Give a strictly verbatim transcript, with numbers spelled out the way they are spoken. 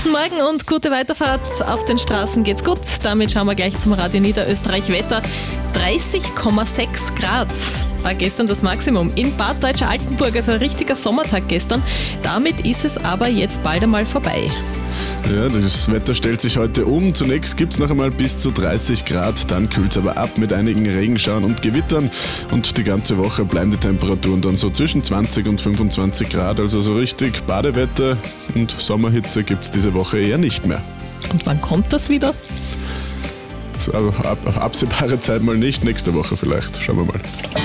Guten Morgen und gute Weiterfahrt. Auf den Straßen geht's gut. Damit schauen wir gleich zum Radio Niederösterreich Wetter. dreißig Komma sechs Grad war gestern das Maximum in Bad Deutscher-Altenburg, also ein richtiger Sommertag gestern. Damit ist es aber jetzt bald einmal vorbei. Ja, das Wetter stellt sich heute um. Zunächst gibt es noch einmal bis zu dreißig Grad, dann kühlt es aber ab mit einigen Regenschauern und Gewittern und die ganze Woche bleiben die Temperaturen dann so zwischen zwanzig und fünfundzwanzig Grad, also so richtig Badewetter und Sommerhitze gibt es diese Woche eher nicht mehr. Und wann kommt das wieder? So, aber ab, auf absehbare Zeit mal nicht, nächste Woche vielleicht, schauen wir mal.